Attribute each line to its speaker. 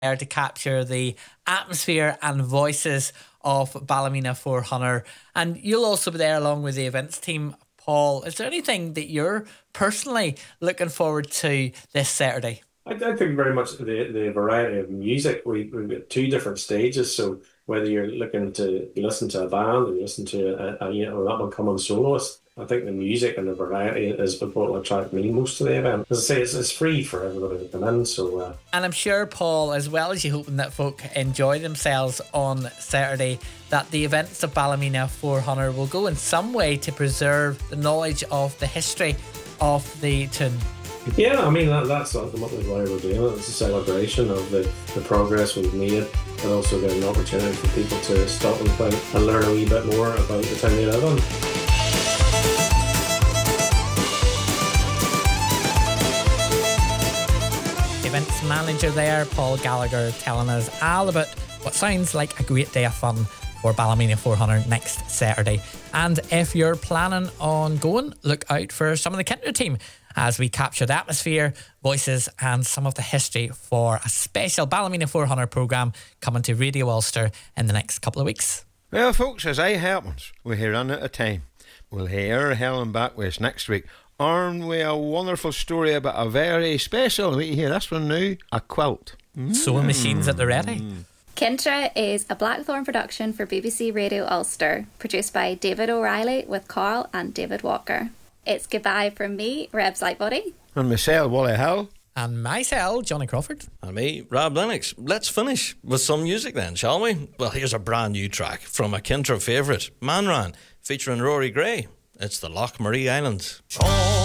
Speaker 1: there to capture the atmosphere and voices of Ballymena 400. And you'll also be there along with the events team. Paul, is there anything that you're personally looking forward to this Saturday?
Speaker 2: I think very much the variety of music. We've got two different stages, so whether you're looking to listen to a band or listen to an up and coming soloist, I think the music and the variety is what will attract me most to the event. As I say, it's free for everybody to come in, so
Speaker 1: And I'm sure, Paul, as well as you hoping that folk enjoy themselves on Saturday, that the events of Ballymena 400 will go in some way to preserve the knowledge of the history of the tune.
Speaker 2: yeah, I mean that's ultimately why we're doing it. It's a celebration of the progress we've made, and also get an opportunity for people to stop and think and learn a wee bit more about the time they live in.
Speaker 1: Events manager there, Paul Gallagher, telling us all about what sounds like a great day of fun for Ballymena 400 next Saturday. And if you're planning on going, look out for some of the Kintner team as we capture the atmosphere, voices and some of the history for a special Ballymena 400 programme coming to Radio Ulster in the next couple of weeks.
Speaker 3: Well, folks, as I happens, we're here on at a time. We'll hear Helen Backwest next week. Aren't we a wonderful story about a very special, wait, you hear this one now, a quilt.
Speaker 1: Sewing machines at the ready.
Speaker 4: Kintra is a Blackthorn production for BBC Radio Ulster, produced by David O'Reilly with Carl and David Walker. It's goodbye from me, Rebs Lightbody.
Speaker 3: And myself, Wally Hill.
Speaker 1: And myself, Johnny Crawford.
Speaker 5: And me, Rob Lennox. Let's finish with some music then, shall we? Well, here's a brand new track from a Kintra favourite, Man Ran, featuring Rory Gray. It's the Loch Marie Islands.